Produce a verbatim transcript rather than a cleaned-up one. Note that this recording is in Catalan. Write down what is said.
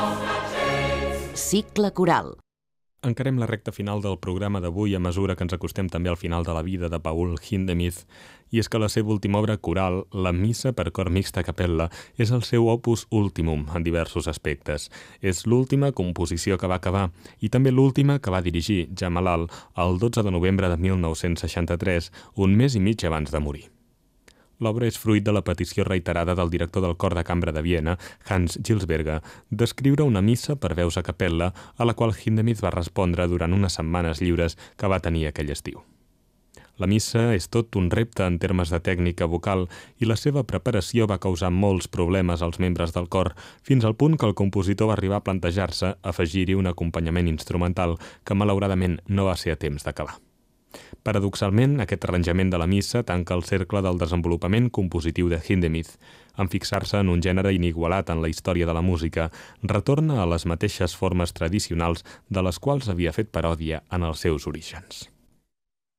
Cicle coral. Encarem la recta final del programa d'avui a mesura que ens acostem també al final de la vida de Paul Hindemith, i és que la seva última obra coral, la Missa per cor mixt a capella, és el seu opus ultimum en diversos aspectes. És l'última composició que va acabar i també l'última que va dirigir, ja malalt, el dotze de novembre de mil nou-cents seixanta-tres, un mes i mig abans de morir. L'obra és fruit de la petició reiterada del director del Cor de Cambra de Viena, Hans Gilsberger, d'escriure una missa per veus a capella, a la qual Hindemith va respondre durant unes setmanes lliures que va tenir aquell estiu. La missa és tot un repte en termes de tècnica vocal i la seva preparació va causar molts problemes als membres del cor, fins al punt que el compositor va arribar a plantejar-se afegir-hi un acompanyament instrumental que malauradament no va ser a temps d'acabar. Paradoxalment, aquest arranjament de la missa tanca el cercle del desenvolupament compositiu de Hindemith. En fixar-se en un gènere inigualat en la història de la música, retorna a les mateixes formes tradicionals de les quals havia fet paròdia en els seus orígens.